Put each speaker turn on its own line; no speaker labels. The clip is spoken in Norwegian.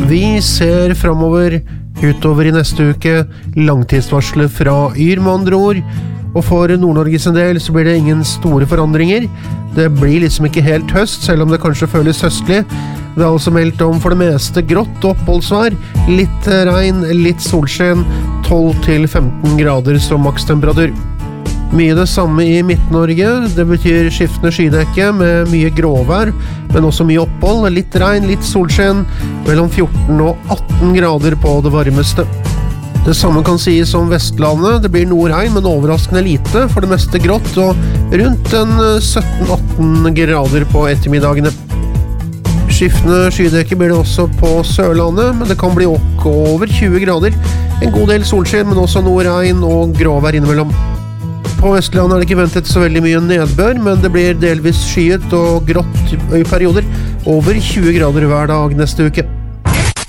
Vi ser fremover utover i neste uke, langtidsvarsler fra Yr med andre ord, og for Nord-Norges en del så blir det ingen store forandringer. Det blir liksom ikke helt høst, selv om det kanskje føles høstlig. Det er altså meldt om for det meste grått oppholdsvær, litt regn, litt solskinn, 12-15 grader som makstemperatur. Mye det samme i Midt-Norge, det betyr skiftende skydekke med mye gråvær, men også mye opphold, litt regn, litt solskinn, mellom 14 og 18 grader på det varmeste. Det samme kan sies om Vestlandet, det blir noe regn, men overraskende lite, for det meste grått, og rundt en 17-18 grader på ettermiddagene. Skiftende skydekke blir det også på Sørlandet, men det kan bli over 20 grader, en god del solskinn, men også noe regn og gråvær innimellom. På Vestlandet er det ikke ventet så veldig mye nedbør, men det blir delvis skyet og grått i perioder, over 20 grader hver dag neste uke.